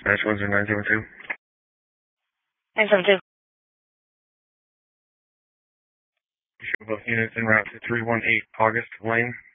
Dispatch 10972. 972. Show both units en route to 318 August Lane.